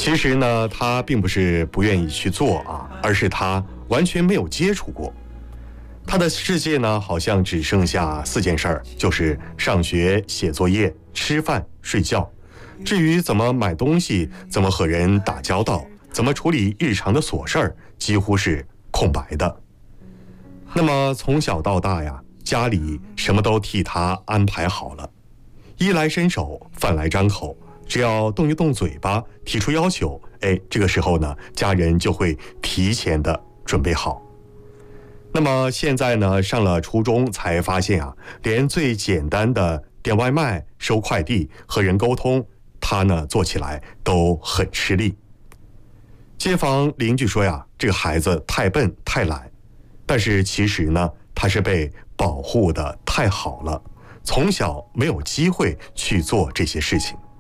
其实呢，他并不是不愿意去做啊，而是他完全没有接触过。他的世界呢，好像只剩下4件事儿，就是上学、写作业、吃饭、睡觉。至于怎么买东西，怎么和人打交道，怎么处理日常的琐事儿，几乎是空白的。那么从小到大呀，家里什么都替他安排好了，衣来伸手，饭来张口，只要动一动嘴巴，提出要求，这个时候呢，家人就会提前的准备好。那么现在呢，上了初中才发现啊，连最简单的点外卖、收快递、和人沟通，他呢做起来都很吃力。街坊邻居说呀，这个孩子太笨太懒，但是其实呢，他是被保护的太好了，从小没有机会去做这些事情。